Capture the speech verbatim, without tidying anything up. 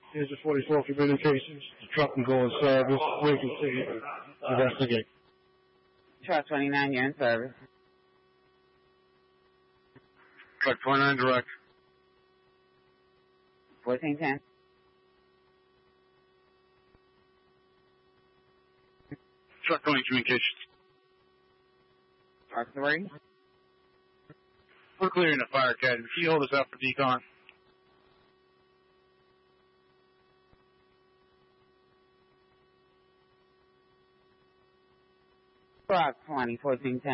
Here's the forty-four communications. The truck can go in service. We can see investigate. Truck twenty-nine, you're in service. Truck twenty-nine, direct. fourteen ten. Truck twenty, communications. Truck three. We're clearing the fire academy. Can you hold us out for decon? Truck twenty, fourteen ten.